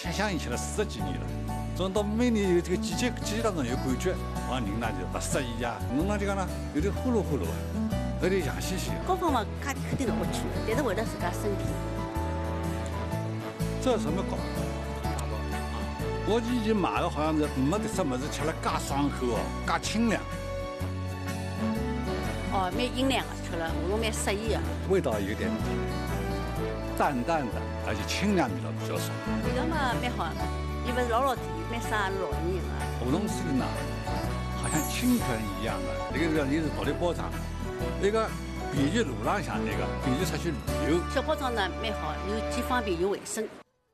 响应起来40几年了。从到每年有这个季节当中有感觉，往人呢就不适宜啊，弄了这个呢有点呼噜呼噜啊，有点痒兮兮。 高方嘛，肯定是不去，但是为了自家身体。 这有什么搞？我以前买的好像是没得什么是吃了介爽口哦，介清凉。 哦，蛮营养的，吃了我蛮适宜的。 味道有点淡淡的，而且清凉味道比较少。 味道嘛蛮好，又不是老甜，蛮适合老年人的。 梧桐水呢，好像清泉一样的，这个也是独立包装，那个便于路浪向那个，便于出去旅游。 小包装呢蛮好，又既方便又卫生。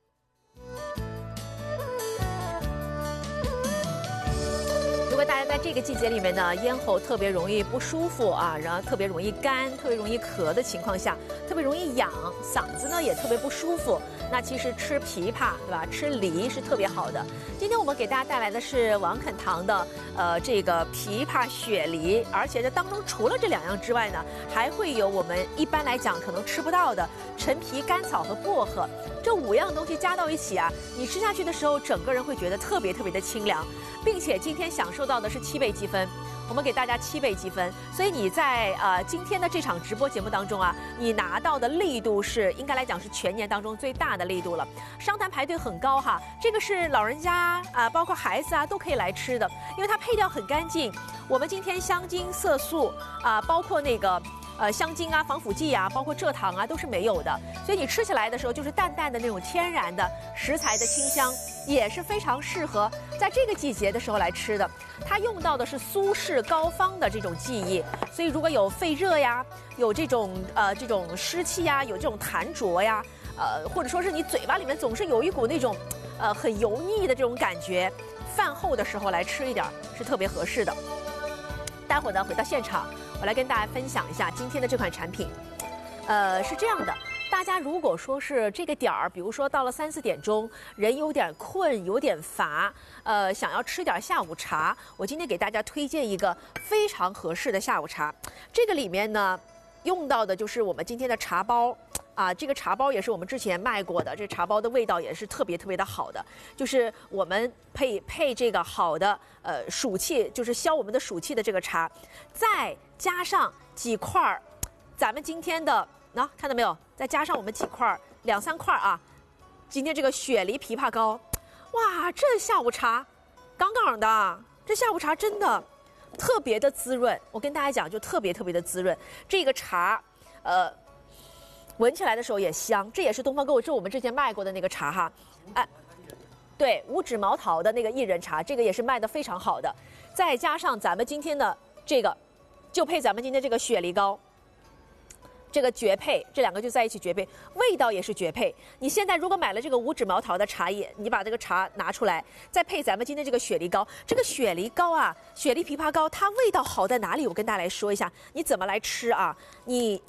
如果大家在这个季节里面呢，咽喉特别容易不舒服啊，然后特别容易干、特别容易咳的情况下，特别容易痒，嗓子呢也特别不舒服，那其实吃枇杷，对吧？吃梨是特别好的。今天我们给大家带来的是王肯堂的这个枇杷雪梨，而且这当中除了这2样之外呢，还会有我们一般来讲可能吃不到的陈皮、甘草和薄荷。这5样东西加到一起啊，你吃下去的时候，整个人会觉得特别的清凉，并且今天享受到的是7倍积分，我们给大家7倍积分，所以你在今天的这场直播节目当中啊，你拿到的力度是应该来讲是全年当中最大的力度了。商坛排队很高哈，这个是老人家啊，包括孩子啊都可以来吃的，因为它配料很干净。我们今天香精、色素啊，包括那个。香精啊、防腐剂啊，包括蔗糖啊，都是没有的，所以你吃起来的时候就是淡淡的那种天然的食材的清香，也是非常适合在这个季节的时候来吃的。它用到的是苏式膏方的这种技艺，所以如果有肺热呀，有这种湿气呀，有这种痰浊呀，或者说是你嘴巴里面总是有一股那种很油腻的这种感觉，饭后的时候来吃一点是特别合适的。待会儿呢，回到现场，我来跟大家分享一下今天的这款产品。是这样的，大家如果说是这个点儿，比如说到了3、4点钟，人有点困，有点乏，想要吃点下午茶，我今天给大家推荐一个非常合适的下午茶。这个里面呢，用到的就是我们今天的茶包。啊，这个茶包也是我们之前卖过的，这茶包的味道也是特别的好的，就是我们配这个好的暑气，就是消我们的暑气的这个茶，再加上几块儿，咱们今天的看到没有？再加上我们几块2、3块啊，今天这个雪梨枇杷膏，哇，这下午茶杠杠的，这下午茶真的特别的滋润。我跟大家讲，就特别的滋润，这个茶闻起来的时候也香，这也是东方购物，这我们之前卖过的那个茶哈，对，五指毛桃的那个薏仁茶，这个也是卖的非常好的，再加上咱们今天的这个，就配咱们今天这个雪梨膏，这个绝配，这2个就在一起绝配，味道也是绝配。你现在如果买了这个五指毛桃的茶叶，你把这个茶拿出来，再配咱们今天这个雪梨膏，这个雪梨膏啊，雪梨枇杷膏，它味道好在哪里？我跟大家来说一下，你怎么来吃啊？你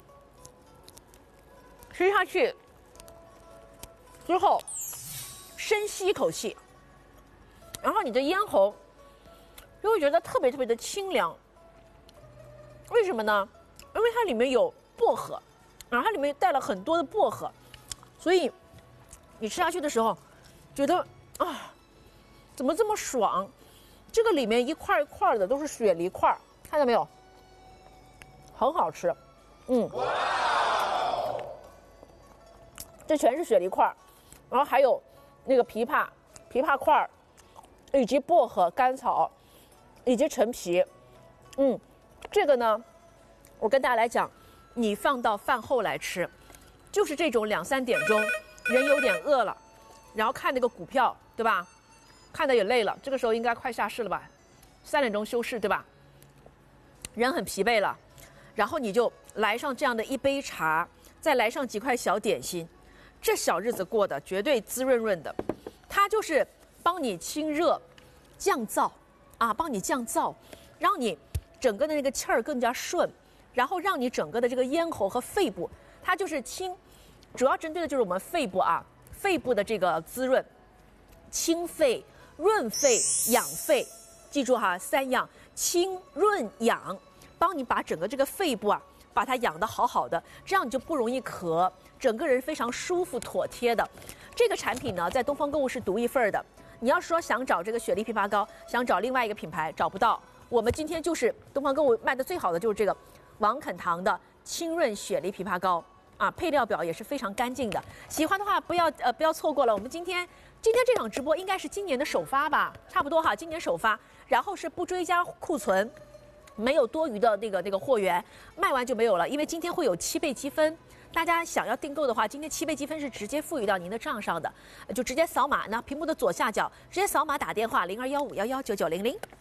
吃下去之后，深吸一口气，然后你的咽喉就会觉得特别的清凉。为什么呢？因为它里面有薄荷，然后它里面带了很多的薄荷，所以你吃下去的时候，觉得啊，怎么这么爽？这个里面一块一块的都是雪梨块，看到没有？很好吃，这全是雪梨块，然后还有那个枇杷块，以及薄荷、甘草，以及陈皮。这个呢，我跟大家来讲，你放到饭后来吃，就是这种2、3点钟，人有点饿了，然后看那个股票，对吧？看得也累了，这个时候应该快下市了吧？3点钟休市，对吧？人很疲惫了，然后你就来上这样的一杯茶，再来上几块小点心。这小日子过得绝对滋润润的，它就是帮你清热、降燥啊，帮你降燥，让你整个的那个气儿更加顺，然后让你整个的这个咽喉和肺部，它就是清，主要针对的就是我们肺部啊，肺部的这个滋润，清肺、润肺、养肺，记住哈，3样：清、润、养，帮你把整个这个肺部啊，把它养得好好的，这样你就不容易咳，整个人非常舒服妥帖的。 这个产品呢，在东方购物是独一份的。你要说想找这个雪梨枇杷膏，想找另外一个品牌找不到。我们今天就是东方购物卖的最好的就是这个王肯堂的清润雪梨枇杷膏啊，配料表也是非常干净的。喜欢的话不要错过了。我们今天这场直播应该是今年的首发吧，差不多哈，今年首发。然后是不追加库存，没有多余的那个货源，卖完就没有了，因为今天会有7倍积分。大家想要订购的话，今天7倍积分是直接赋予到您的账上的，就直接扫码呢，屏幕的左下角直接扫码打电话0215119900。